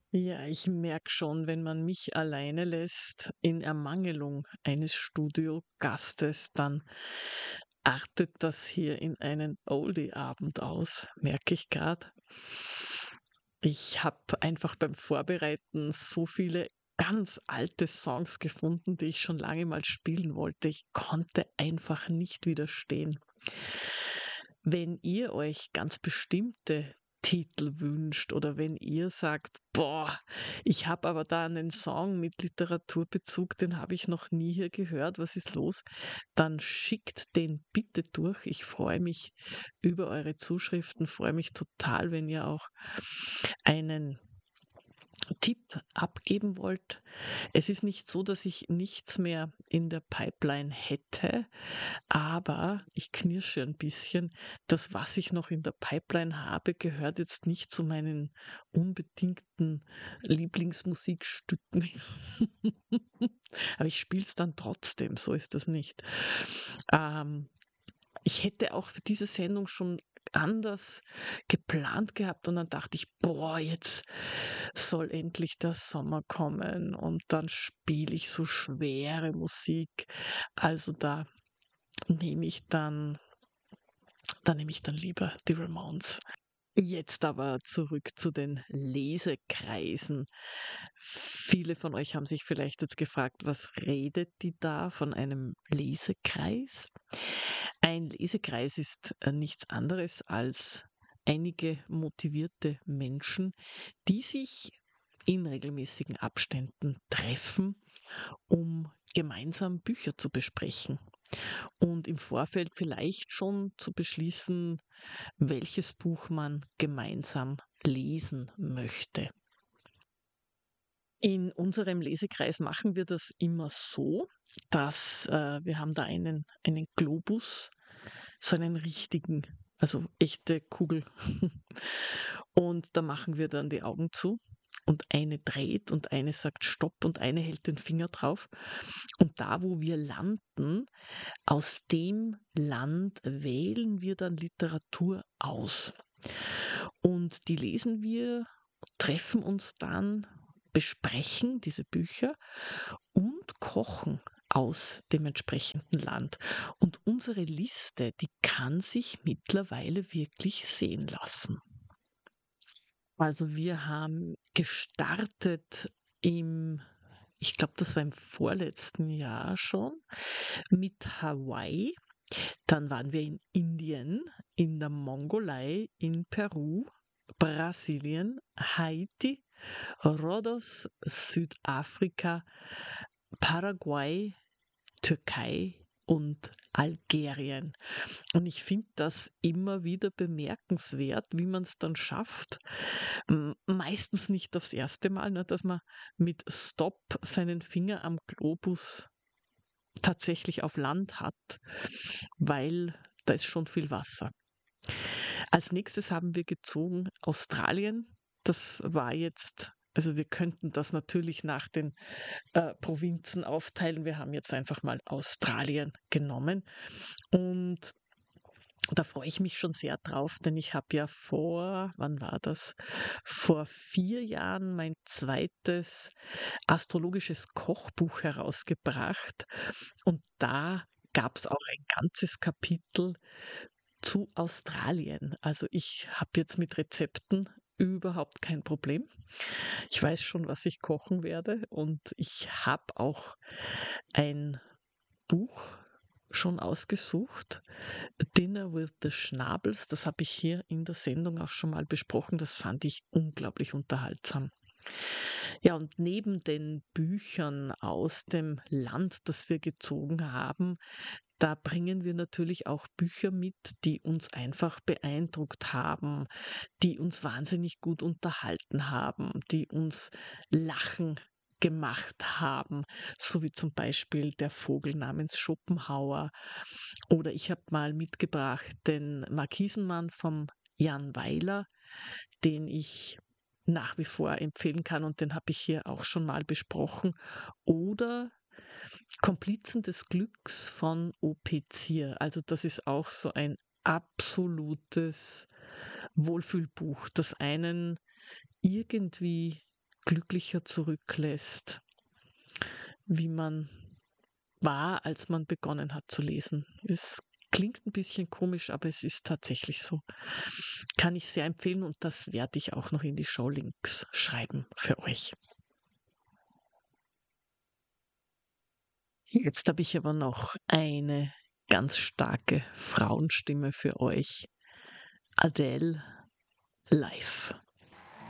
Ja, ich merke schon, wenn man mich alleine lässt in Ermangelung eines Studiogastes, dann artet das hier in einen Oldie-Abend aus, merke ich gerade. Ich habe einfach beim Vorbereiten so viele ganz alte Songs gefunden, die ich schon lange mal spielen wollte. Ich konnte einfach nicht widerstehen. Wenn ihr euch ganz bestimmte Titel wünscht oder wenn ihr sagt: „Boah, ich habe aber da einen Song mit Literaturbezug, den habe ich noch nie hier gehört. Was ist los?“, dann schickt den bitte durch. Ich freue mich über eure Zuschriften, freue mich total, wenn ihr auch einen Tipp abgeben wollt. Es ist nicht so, dass ich nichts mehr in der Pipeline hätte, aber ich knirsche ein bisschen. Das, was ich noch in der Pipeline habe, gehört jetzt nicht zu meinen unbedingten Lieblingsmusikstücken. Aber ich spiele es dann trotzdem, so ist das nicht. Ähm, Ich hätte auch für diese Sendung schon anders geplant gehabt und dann dachte ich: „Boah, jetzt soll endlich der Sommer kommen und dann spiele ich so schwere Musik.“ Also, nehme ich dann nehme ich dann lieber die Ramones. Jetzt aber zurück zu den Lesekreisen. Viele von euch haben sich vielleicht jetzt gefragt, was redet die da von einem Lesekreis? Ein Lesekreis ist nichts anderes als einige motivierte Menschen, die sich in regelmäßigen Abständen treffen, um gemeinsam Bücher zu besprechen und im Vorfeld vielleicht schon zu beschließen, welches Buch man gemeinsam lesen möchte. In unserem Lesekreis machen wir das immer so, dass wir haben da einen Globus, so einen richtigen, also echte Kugel. Und da machen wir dann die Augen zu und eine dreht und eine sagt Stopp und eine hält den Finger drauf. Und da, wo wir landen, aus dem Land wählen wir dann Literatur aus. Und die lesen wir, treffen uns dann, besprechen diese Bücher und kochen aus dem entsprechenden Land. Und unsere Liste, die kann sich mittlerweile wirklich sehen lassen. Also wir haben gestartet im, ich glaube, das war im vorletzten Jahr schon, mit Hawaii. Dann waren wir in Indien, in der Mongolei, in Peru, Brasilien, Haiti, Rhodos, Südafrika, Paraguay, Türkei und Algerien. Und ich finde das immer wieder bemerkenswert, wie man es dann schafft. Meistens nicht aufs erste Mal, ne, dass man mit Stopp seinen Finger am Globus tatsächlich auf Land hat, weil da ist schon viel Wasser. Als nächstes haben wir gezogen Australien. Das war jetzt, also wir könnten das natürlich nach den Provinzen aufteilen. Wir haben jetzt einfach mal Australien genommen. Und da freue ich mich schon sehr drauf, denn ich habe ja vor, wann war das? Vor 4 Jahren mein zweites astrologisches Kochbuch herausgebracht. Und da gab es auch ein ganzes Kapitel zu Australien. Also ich habe jetzt mit Rezepten überhaupt kein Problem. Ich weiß schon, was ich kochen werde und ich habe auch ein Buch schon ausgesucht. Dinner with the Schnabels, das habe ich hier in der Sendung auch schon mal besprochen. Das fand ich unglaublich unterhaltsam. Ja, und neben den Büchern aus dem Land, das wir gezogen haben, da bringen wir natürlich auch Bücher mit, die uns einfach beeindruckt haben, die uns wahnsinnig gut unterhalten haben, die uns lachen gemacht haben, so wie zum Beispiel Der Vogel namens Schopenhauer. Oder ich habe mal mitgebracht den Markisenmann vom Jan Weiler, den ich nach wie vor empfehlen kann und den habe ich hier auch schon mal besprochen. Oder Komplizen des Glücks von O.P. Zier. Also das ist auch so ein absolutes Wohlfühlbuch, das einen irgendwie glücklicher zurücklässt, wie man war, als man begonnen hat zu lesen. Es klingt ein bisschen komisch, aber es ist tatsächlich so. Kann ich sehr empfehlen und das werde ich auch noch in die Showlinks schreiben für euch. Jetzt habe ich aber noch eine ganz starke Frauenstimme für euch. Adele live.